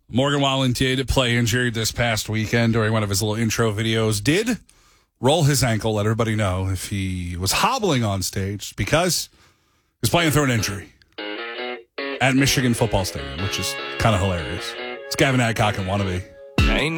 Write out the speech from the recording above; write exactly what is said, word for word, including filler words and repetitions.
Morgan Wallen did play injured this past weekend during one of his little intro videos. Did roll his ankle, let everybody know if he was hobbling on stage because he was playing through an injury at Michigan Football Stadium, which is kind of hilarious. It's Gavin Adcock and Wannabe.